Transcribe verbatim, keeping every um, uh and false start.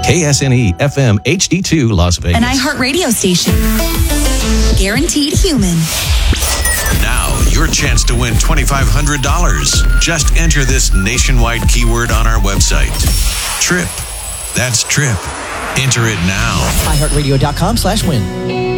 K S N E F M H D two Las Vegas. An iHeartRadio station. Guaranteed human. Now, your chance to win twenty-five hundred dollars. Just enter this nationwide keyword on our website. Trip. That's Trip. Enter it now. iHeartRadio.com slash win.